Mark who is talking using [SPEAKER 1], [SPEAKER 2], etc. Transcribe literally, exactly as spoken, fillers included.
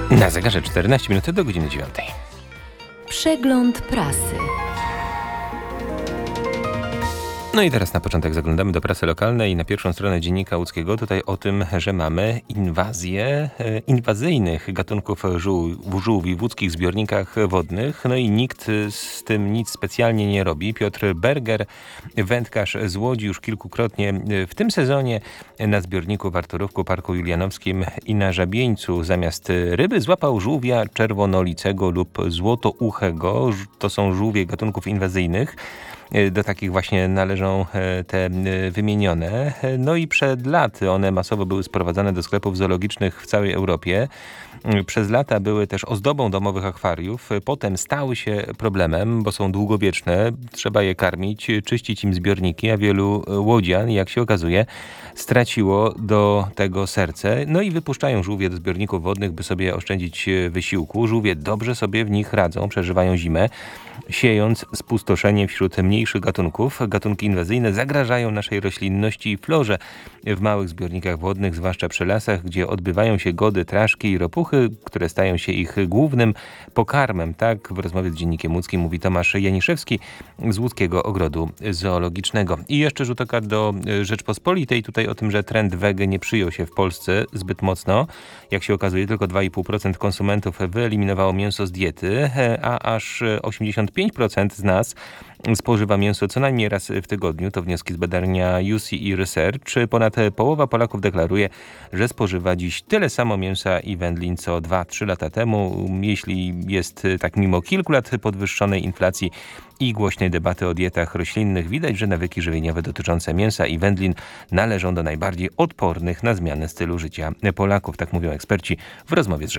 [SPEAKER 1] Na zegarze czternaście minut do godziny dziewiątej.
[SPEAKER 2] Przegląd prasy.
[SPEAKER 1] No i teraz na początek zaglądamy do prasy lokalnej, na pierwszą stronę Dziennika Łódzkiego. Tutaj o tym, że mamy inwazję e, inwazyjnych gatunków żół, żółwi w łódzkich zbiornikach wodnych. No i nikt z tym nic specjalnie nie robi. Piotr Berger, wędkarz z Łodzi, już kilkukrotnie w tym sezonie na zbiorniku w Arturówku, Parku Julianowskim i na Żabieńcu zamiast ryby złapał żółwia czerwonolicego lub złotouchego. To są żółwie gatunków inwazyjnych. Do takich właśnie należą te wymienione. No i przed laty one masowo były sprowadzane do sklepów zoologicznych w całej Europie. Przez lata były też ozdobą domowych akwariów. Potem stały się problemem, bo są długowieczne. Trzeba je karmić, czyścić im zbiorniki, a wielu łodzian, jak się okazuje, straciło do tego serce. No i wypuszczają żółwie do zbiorników wodnych, by sobie oszczędzić wysiłku. Żółwie dobrze sobie w nich radzą, przeżywają zimę, siejąc spustoszenie wśród mniejszych gatunków. Gatunki inwazyjne zagrażają naszej roślinności i florze w małych zbiornikach wodnych, zwłaszcza przy lasach, gdzie odbywają się gody, traszki i ropuchy, które stają się ich głównym pokarmem. Tak w rozmowie z Dziennikiem Łódzkim mówi Tomasz Janiszewski z Łódzkiego Ogrodu Zoologicznego. I jeszcze rzut oka do Rzeczpospolitej. Tutaj o tym, że trend wege nie przyjął się w Polsce zbyt mocno. Jak się okazuje, tylko dwa i pół procent konsumentów wyeliminowało mięso z diety, a aż osiemdziesiąt pięć procent z nas spożywa mięso co najmniej raz w tygodniu. To wnioski z badania U C E Research. Ponad połowa Polaków deklaruje, że spożywa dziś tyle samo mięsa i wędlin co dwa trzy lata temu. Jeśli jest tak mimo kilku lat podwyższonej inflacji i głośnej debaty o dietach roślinnych, widać, że nawyki żywieniowe dotyczące mięsa i wędlin należą do najbardziej odpornych na zmianę stylu życia Polaków. Tak mówią eksperci w rozmowie z Rzeczpospolitą.